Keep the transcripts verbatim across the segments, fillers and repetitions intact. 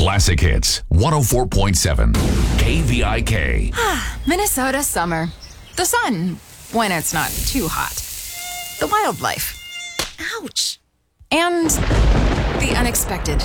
Classic Hits, one oh four point seven, K V I K. Minnesota summer. The sun, when it's not too hot. The wildlife. Ouch. And the unexpected.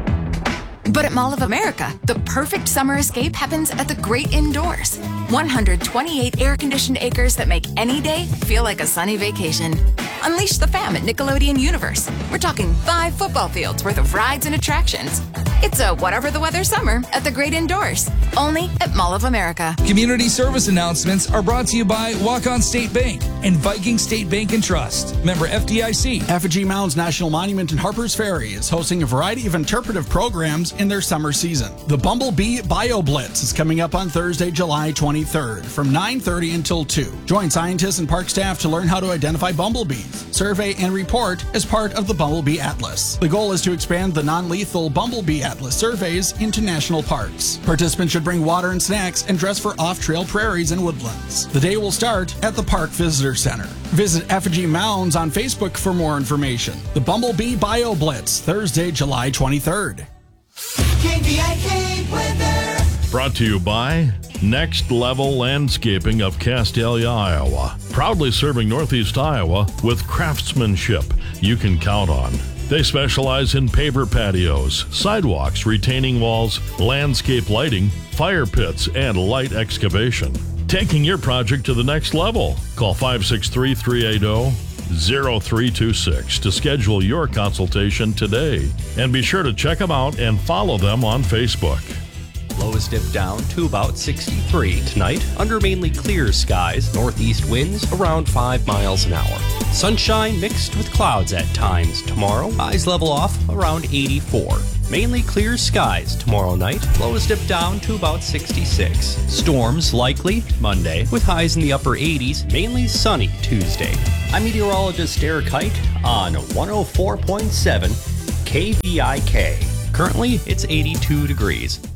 But at Mall of America, the perfect summer escape happens at the great indoors. one hundred twenty-eight air-conditioned acres that make any day feel like a sunny vacation. Unleash the fam at Nickelodeon Universe. We're talking five football fields worth of rides and attractions. It's a whatever the weather summer at the great indoors. Only at Mall of America. Community service announcements are brought to you by Walk-On State Bank and Viking State Bank and Trust. Member F D I C. Effigy Mounds National Monument in Harpers Ferry is hosting a variety of interpretive programs in their summer season. The Bumblebee Bio Blitz is coming up on Thursday, July twenty-third from nine thirty until two. Join scientists and park staff to learn how to identify bumblebees, survey, and report as part of the Bumblebee Atlas. The goal is to expand the non-lethal Bumblebee Atlas surveys into national parks. Participants should bring water and snacks and dress for off-trail prairies and woodlands. The day will start at the Park Visitor Center. Visit Effigy Mounds on Facebook for more information. The Bumblebee Bio Blitz, Thursday, July twenty-third. K V I K weather. Brought to you by Next Level Landscaping of Castalia, Iowa. Proudly serving Northeast Iowa with craftsmanship you can count on. They specialize in paver patios, sidewalks, retaining walls, landscape lighting, fire pits, and light excavation. Taking your project to the next level. Call five six three, three eight zero, zero three two six to schedule your consultation today. And be sure to check them out and follow them on Facebook. Lows dip down to about sixty-three tonight under mainly clear skies, northeast winds around five miles an hour. Sunshine mixed with clouds at times tomorrow. Highs level off around eighty-four. Mainly clear skies tomorrow night. Lows dip down to about sixty-six. Storms likely Monday with highs in the upper eighties. Mainly sunny Tuesday. I'm meteorologist Derek Hite on one oh four point seven K V I K. Currently, it's eighty-two degrees.